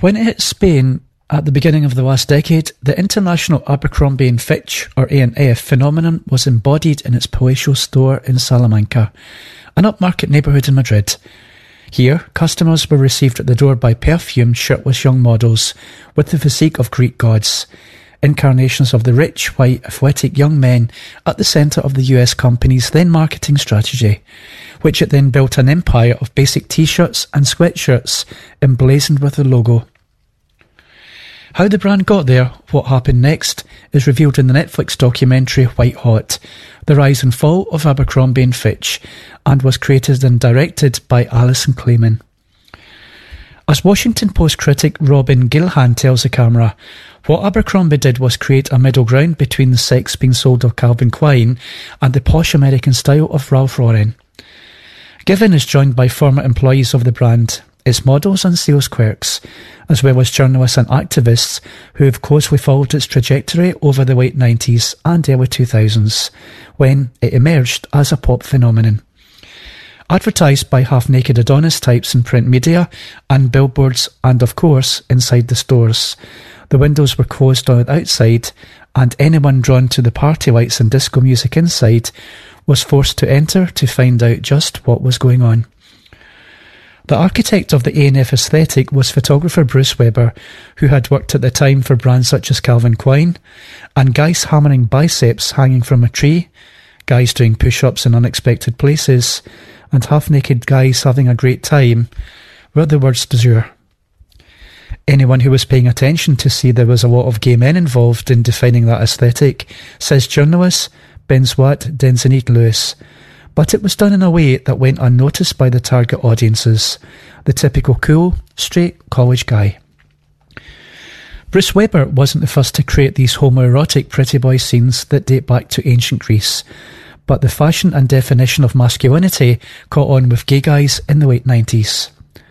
When it hit Spain at the beginning of the last decade, the international Abercrombie & Fitch, or A&F, phenomenon was embodied in its palatial store in Salamanca, an upmarket neighbourhood in Madrid. Here, customers were received at the door by perfumed, shirtless young models with the physique of Greek gods, incarnations of the rich, white, athletic young men at the centre of the US company's then marketing strategy, which it then built an empire of basic t-shirts and sweatshirts emblazoned with the logo. How the brand got there, what happened next, is revealed in the Netflix documentary White Hot, The Rise and Fall of Abercrombie & Fitch, and was created and directed by Alison Clayman. As Washington Post critic Robin Gilhan tells the camera, what Abercrombie did was create a middle ground between the sex being sold of Calvin Klein and the posh American style of Ralph Lauren. Given is joined by former employees of the brand, its models and sales clerks, as well as journalists and activists who have closely followed its trajectory over the late 90s and early 2000s, when it emerged as a pop phenomenon. Advertised by half-naked Adonis types in print media and billboards and, of course, inside the stores. The windows were closed on the outside, and anyone drawn to the party lights and disco music inside was forced to enter to find out just what was going on. The architect of the A&F aesthetic was photographer Bruce Weber, who had worked at the time for brands such as Calvin Klein, and guys hammering biceps hanging from a tree, guys doing push-ups in unexpected places, and half-naked guys having a great time were the words du jour. Anyone who was paying attention to see there was a lot of gay men involved in defining that aesthetic, says journalist Ben Swat Denzenit Lewis. But it was done in a way that went unnoticed by the target audiences, the typical cool, straight college guy. Bruce Weber wasn't the first to create these homoerotic pretty boy scenes that date back to ancient Greece, but the fashion and definition of masculinity caught on with gay guys in the late 90s.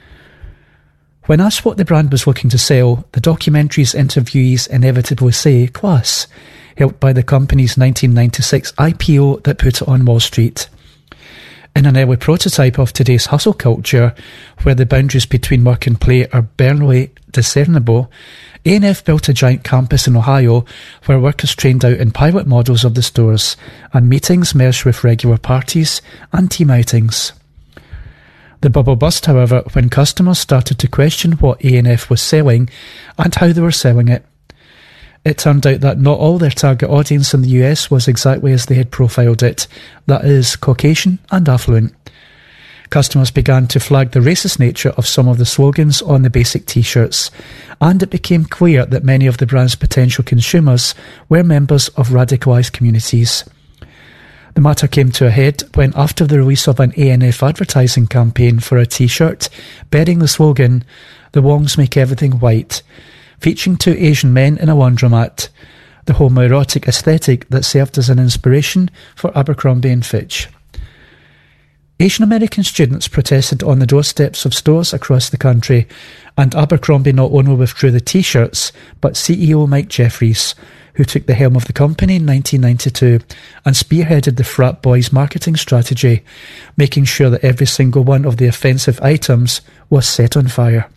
When asked what the brand was looking to sell, the documentary's interviewees inevitably say class, helped by the company's 1996 IPO that put it on Wall Street. In an early prototype of today's hustle culture, where the boundaries between work and play are barely discernible, A&F built a giant campus in Ohio where workers trained out in pilot models of the stores, and meetings merged with regular parties and team outings. The bubble burst, however, when customers started to question what A&F was selling and how they were selling it. It turned out that not all their target audience in the US was exactly as they had profiled it, that is, Caucasian and affluent. Customers began to flag the racist nature of some of the slogans on the basic t-shirts, and it became clear that many of the brand's potential consumers were members of radicalised communities. The matter came to a head when, after the release of an A&F advertising campaign for a t-shirt bearing the slogan, "The Wongs Make Everything White," featuring two Asian men in a laundromat, the homoerotic aesthetic that served as an inspiration for Abercrombie & Fitch. Asian American students protested on the doorsteps of stores across the country, and Abercrombie not only withdrew the t-shirts, but CEO Mike Jeffries, who took the helm of the company in 1992 and spearheaded the frat boys' marketing strategy, making sure that every single one of the offensive items was set on fire.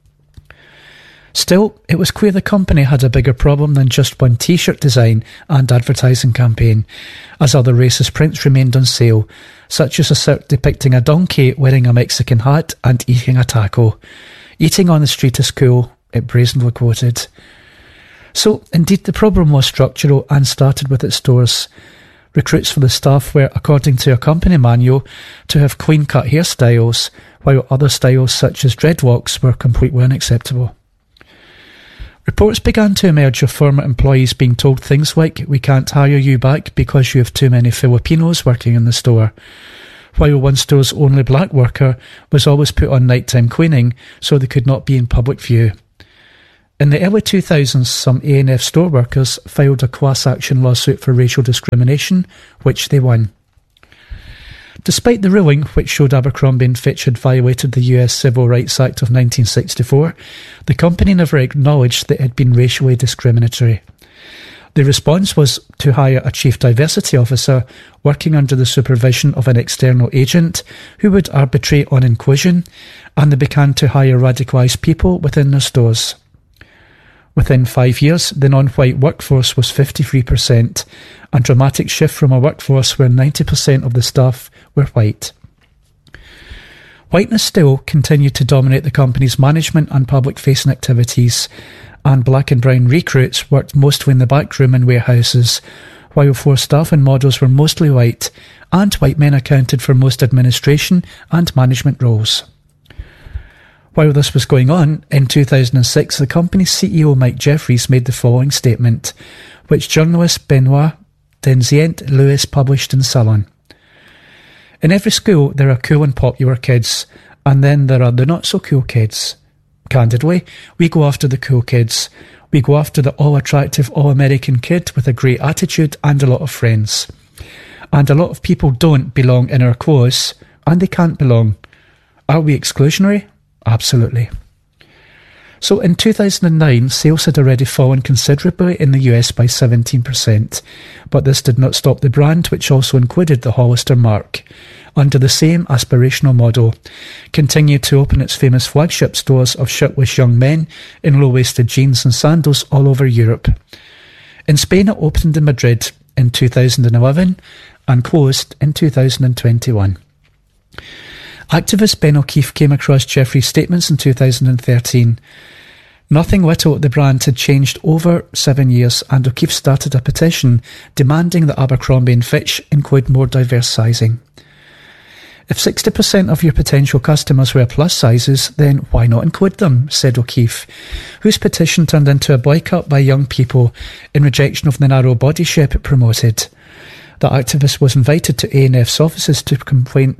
Still, it was clear the company had a bigger problem than just one t-shirt design and advertising campaign, as other racist prints remained on sale, such as a shirt depicting a donkey wearing a Mexican hat and eating a taco. "Eating on the street is cool," it brazenly quoted. So, indeed, the problem was structural and started with its stores. Recruits for the staff were, according to a company manual, to have clean-cut hairstyles, while other styles such as dreadlocks were completely unacceptable. Reports began to emerge of former employees being told things like, "We can't hire you back because you have too many Filipinos working in the store," while one store's only black worker was always put on nighttime cleaning so they could not be in public view. In the early 2000s, some A&F store workers filed a class action lawsuit for racial discrimination, which they won. Despite the ruling, which showed Abercrombie & Fitch had violated the US Civil Rights Act of 1964, the company never acknowledged that it had been racially discriminatory. The response was to hire a chief diversity officer working under the supervision of an external agent who would arbitrate on inclusion, and they began to hire radicalised people within their stores. Within 5 years, the non-white workforce was 53%, a dramatic shift from a workforce where 90% of the staff were white. Whiteness still continued to dominate the company's management and public-facing activities, and black and brown recruits worked mostly in the backroom and warehouses, while floor staff and models were mostly white, and white men accounted for most administration and management roles. While this was going on, in 2006 the company's CEO Mike Jeffries made the following statement, which journalist Benoit Denzient-Lewis published in Salon. In every school there are cool and popular kids, and then there are the not-so-cool kids. Candidly, we go after the cool kids. We go after the all-attractive, all-American kid with a great attitude and a lot of friends. And a lot of people don't belong in our clothes, and they can't belong. Are we exclusionary? Absolutely. So in 2009, sales had already fallen considerably in the US by 17%, but this did not stop the brand, which also included the Hollister mark, under the same aspirational model, continued to open its famous flagship stores of shirtless young men in low-waisted jeans and sandals all over Europe. In Spain, it opened in Madrid in 2011 and closed in 2021. Activist Ben O'Keefe came across Jeffrey's statements in 2013. Nothing little at the brand had changed over 7 years, and O'Keefe started a petition demanding that Abercrombie & Fitch include more diverse sizing. If 60% of your potential customers wear plus sizes, then why not include them, said O'Keefe, whose petition turned into a boycott by young people in rejection of the narrow body shape it promoted. The activist was invited to A&F's offices to complain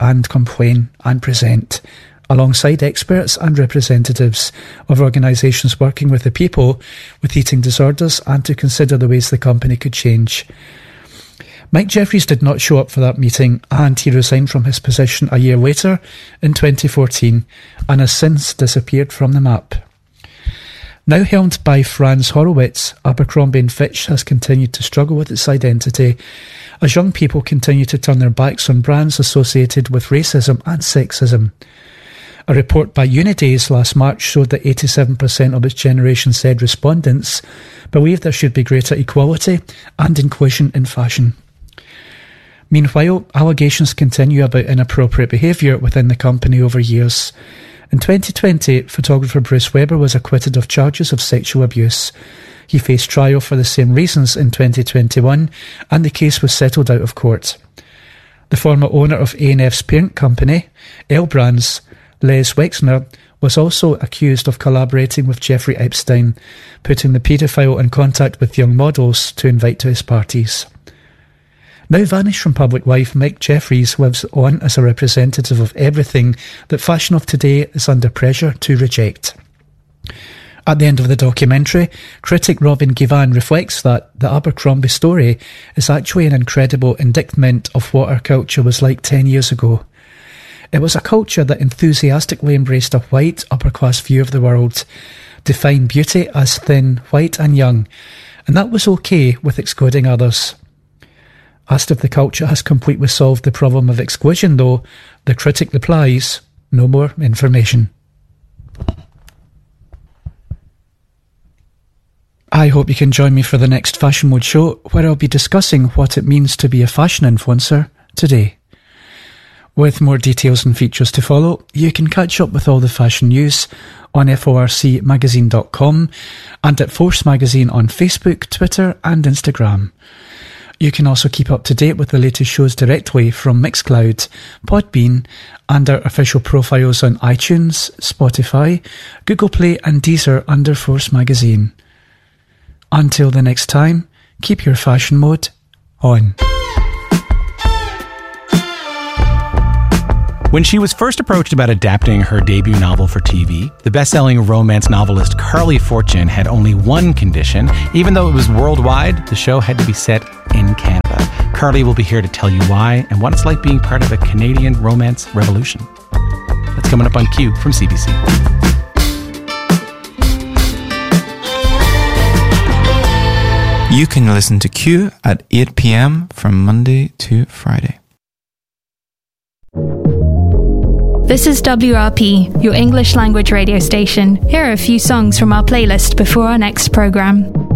and present, alongside experts and representatives of organisations working with the people with eating disorders, and to consider the ways the company could change. Mike Jeffries did not show up for that meeting, and he resigned from his position a year later in 2014 and has since disappeared from the map. Now helmed by Franz Horowitz, Abercrombie & Fitch has continued to struggle with its identity as young people continue to turn their backs on brands associated with racism and sexism. A report by Unidays last March showed that 87% of its Generation Z respondents believe there should be greater equality and inclusion in fashion. Meanwhile, allegations continue about inappropriate behaviour within the company over years. In 2020, photographer Bruce Weber was acquitted of charges of sexual abuse. He faced trial for the same reasons in 2021, and the case was settled out of court. The former owner of A&F's parent company, L Brands, Les Wexner, was also accused of collaborating with Jeffrey Epstein, putting the paedophile in contact with young models to invite to his parties. Now vanished from public life, Mike Jeffries lives on as a representative of everything that fashion of today is under pressure to reject. At the end of the documentary, critic Robin Givan reflects that the Abercrombie story is actually an incredible indictment of what our culture was like 10 years ago. It was a culture that enthusiastically embraced a white, upper-class view of the world, defined beauty as thin, white and young, and that was okay with excluding others. Asked if the culture has completely solved the problem of exclusion, though, the critic replies, no more information. I hope you can join me for the next Fashion Mode show, where I'll be discussing what it means to be a fashion influencer today. With more details and features to follow, you can catch up with all the fashion news on forcmagazine.com and at Force Magazine on Facebook, Twitter and Instagram. You can also keep up to date with the latest shows directly from Mixcloud, Podbean and our official profiles on iTunes, Spotify, Google Play and Deezer under Force Magazine. Until the next time, keep your fashion mode on. When she was first approached about adapting her debut novel for TV, the best-selling romance novelist Carly Fortune had only one condition. Even though it was worldwide, the show had to be set in Canada. Carly will be here to tell you why and what it's like being part of a Canadian romance revolution. That's coming up on Q from CBC. You can listen to Q at 8 p.m. from Monday to Friday. This is WRP, your English language radio station. Here are a few songs from our playlist before our next program.